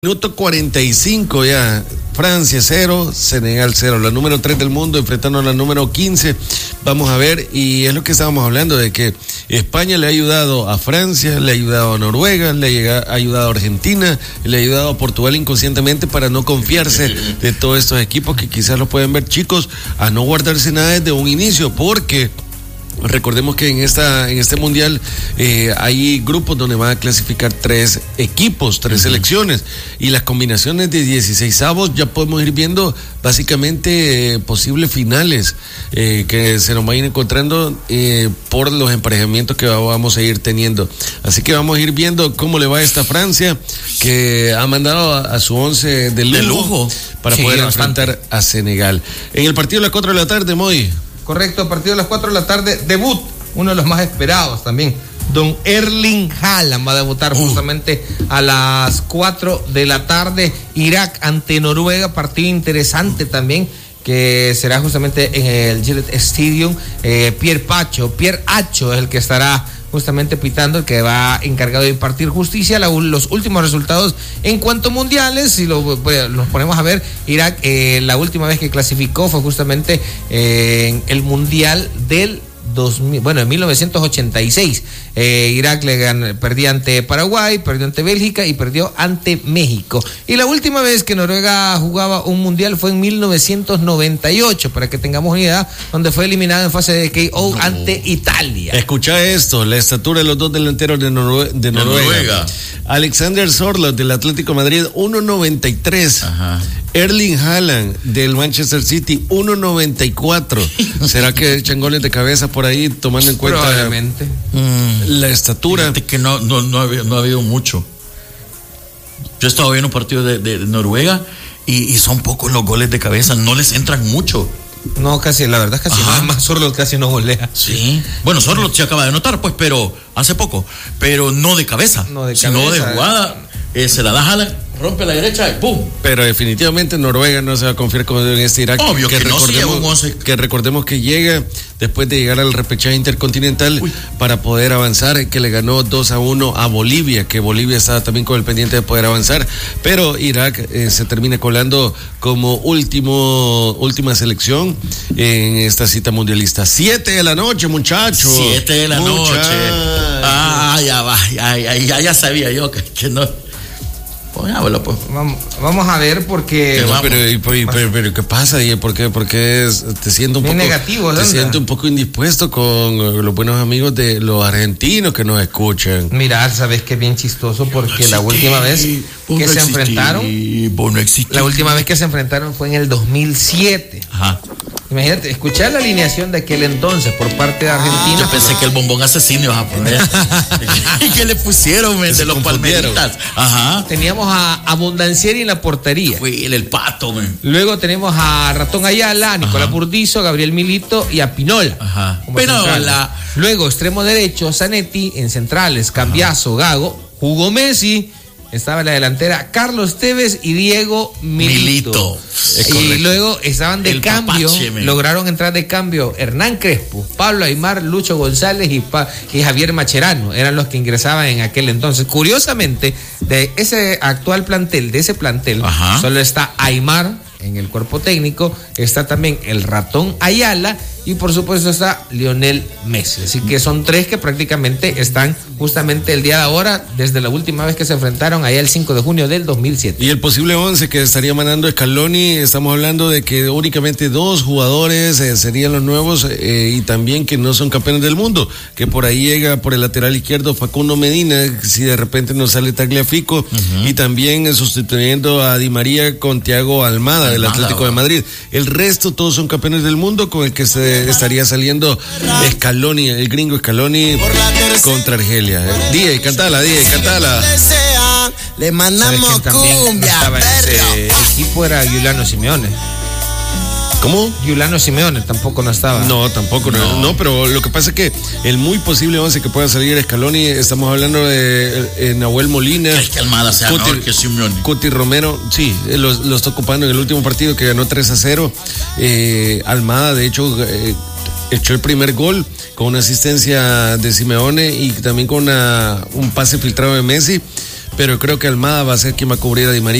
Minuto 45 ya, Francia 0, Senegal 0, la número 3 del mundo enfrentando a la número 15, vamos a ver, y es lo que estábamos hablando, de que España le ha ayudado a Francia, le ha ayudado a Noruega, le ha ayudado a Argentina, le ha ayudado a Portugal inconscientemente para no confiarse de todos estos equipos que quizás lo pueden ver chicos, a no guardarse nada desde un inicio, porque recordemos que en este mundial hay grupos donde van a clasificar 3 equipos, 3 selecciones, y las combinaciones de 16avos ya podemos ir viendo básicamente posibles finales que se nos van a ir encontrando por los emparejamientos que vamos a ir teniendo. Así que vamos a ir viendo cómo le va a esta Francia, que ha mandado a su 11 de lujo para poder enfrentar a Senegal. En el partido de las 4 de la tarde, Moy. Correcto, partido a las 4 de la tarde, debut, uno de los más esperados también. Don Erling Haaland va a debutar justamente a las 4 de la tarde. Irak ante Noruega, partido interesante también, que será justamente en el Gillette Stadium. Pierre Acho es el que estará justamente pitando, el que va encargado de impartir justicia. Los últimos resultados en cuanto a mundiales, si los ponemos a ver, Irak la última vez que clasificó fue justamente en el mundial del 1986. Irak perdía ante Paraguay, perdió ante Bélgica y perdió ante México. Y la última vez que Noruega jugaba un mundial fue en 1998, para que tengamos una idea, donde fue eliminado en fase de KO ante Italia. Escucha esto, la estatura de los dos delanteros de Noruega. Alexander Sørloth del Atlético de Madrid, 1.93. Ajá. Erling Haaland del Manchester City, 1.94. ¿Será que echan goles de cabeza por ahí, tomando en cuenta probablemente la estatura? Fíjate que no ha habido mucho. Yo he estado viendo un partido de Noruega y son pocos los goles de cabeza, no les entran mucho. No, casi, la verdad es casi nada más. Sørloth casi no golea. Sí. Bueno, Sørloth se acaba de anotar, pues, pero hace poco. Pero no de cabeza. Sino de jugada. Se la da Haaland, rompe la derecha y ¡pum! Pero definitivamente Noruega no se va a confiar con este Irak. Obvio que recordemos que llega después de llegar al repechaje intercontinental para poder avanzar, que le ganó 2-1 a Bolivia, que Bolivia estaba también con el pendiente de poder avanzar, pero Irak se termina colando como última selección en esta cita mundialista. 7 de la noche, muchachos. 7 de la noche. Ya sabía yo que no. Pues. Vamos a ver porque. Pero ¿qué pasa? ¿Por qué te siento un poco negativo? Te siento un poco indispuesto con los buenos amigos de los argentinos que nos escuchan. Mira, sabes que es bien chistoso porque la última vez que se enfrentaron, la última vez que se enfrentaron fue en el 2007. Ajá. Imagínate, escuchar la alineación de aquel entonces por parte de Argentina. Yo pensé que el bombón asesino ibas a poner. ¿Y qué le pusieron, de los palmeritas? Ajá. Teníamos a Abondancieri en la portería. Fue el pato, man. Luego tenemos a Ratón Ayala, a Nicolás Burdizo, Gabriel Milito y a Pinola. Ajá. Pinola. Luego, extremo derecho, Zanetti. En centrales, Cambiaso, Gago. Jugó Messi. Estaba en la delantera Carlos Tevez y Diego Milito. Y luego estaban de cambio, lograron entrar de cambio Hernán Crespo, Pablo Aimar, Lucho González y Javier Macherano. Eran los que ingresaban en aquel entonces. Curiosamente, de ese actual plantel, solo está Aimar en el cuerpo técnico, está también el Ratón Ayala y por supuesto está Lionel Messi. Así que son 3 que prácticamente están justamente el día de ahora, desde la última vez que se enfrentaron allá el 5 de junio del 2007. Y el posible 11 que estaría mandando Scaloni, estamos hablando de que únicamente 2 jugadores serían los nuevos y también que no son campeones del mundo, que por ahí llega por el lateral izquierdo Facundo Medina, si de repente nos sale Tagliafico, y también sustituyendo a Di María con Thiago Almada del Atlético de Madrid. El resto todos son campeones del mundo, con el que se estaría saliendo Scaloni, el gringo Scaloni contra Argelia. DJ, cantala. Le mandamos cumbia. Ese equipo era Giuliano Simeone. ¿Cómo? Giuliano Simeone tampoco no estaba. No, tampoco. No, pero lo que pasa es que el muy posible 11 que pueda salir Scaloni, estamos hablando de Nahuel Molina. Que Almada sea mejor que Simeone. Cuti Romero, sí, lo está ocupando en el último partido que ganó 3-0. Almada, de hecho, echó el primer gol con una asistencia de Simeone y también con un pase filtrado de Messi. pero creo que Almada va a ser quien va a cubrir a Di María.